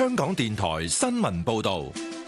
香港電台新聞報道。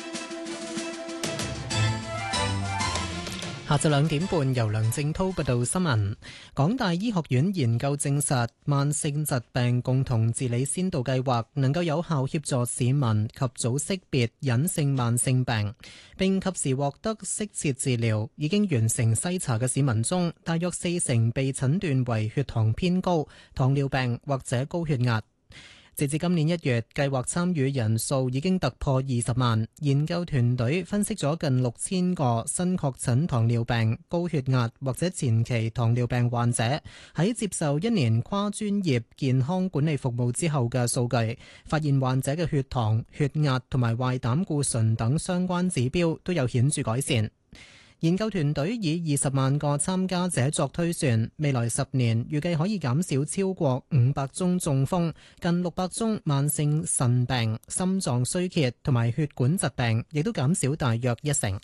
下晝2點半，由梁正濤報道新聞。港大醫學院研究證實，慢性疾病共同治理先導計劃能夠有效協助市民及早識別隱性慢性病，並及時獲得適切治療。已經完成篩查嘅市民中，大約40%被診斷為血糖偏高、糖尿病或者高血壓。截至今年1月，計劃參與人數已經突破20萬。研究團隊分析咗近6000個新確診糖尿病、高血壓或者前期糖尿病患者喺接受1年跨專業健康管理服務之後嘅數據，發現患者嘅血糖、血壓同埋壞膽固醇等相關指標都有顯著改善。研究團隊以20萬個參加者作推算，未來10年預計可以減少超過500宗中風、近600宗慢性腎病、心臟衰竭同埋血管疾病，亦都減少大約1成。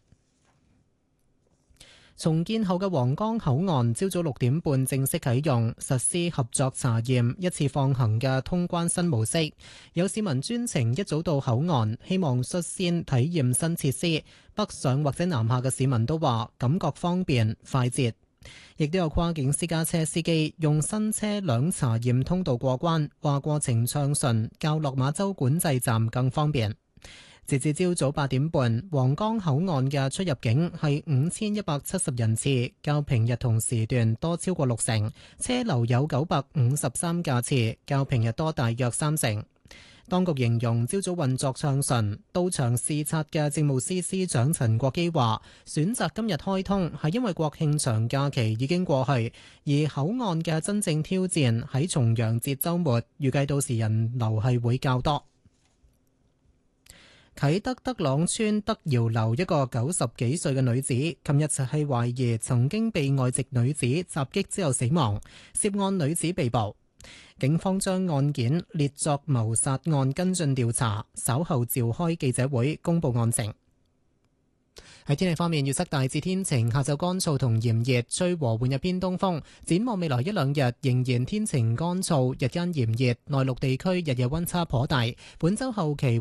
重建後嘅皇崗口岸朝早6點半正式啟用，實施合作查驗、一次放行嘅通關新模式。有市民專程一早到口岸，希望率先體驗新設施。北上或者南下嘅市民都話感覺方便快捷。亦都有跨境私家車司機用新車輛查驗通道過關，話過程暢順，較落馬洲管制站更方便。截至朝早8點半，皇崗口岸嘅出入境係5170人次，較平日同時段多超過6成，車流有953架次，較平日多大約3成。當局形容朝早運作暢順，到場視察嘅政務司司長陳國基話，選擇今日開通係因為國慶長假期已經過去，而口岸嘅真正挑戰喺重陽節週末，預計到時人流係會較多。啟德德朗村德瑤樓一個90幾歲嘅女子，琴日就係懷疑曾經被外籍女子襲擊之後死亡，涉案女子被捕。警方將案件列作謀殺案跟進調查，稍後召開記者會公布案情。喺天氣方面，預測大致天晴，下晝乾燥同炎熱，吹和緩日偏東風。展望未來1-2日仍然天晴乾燥，日間炎熱，內陸地區日夜溫差頗大。本週後期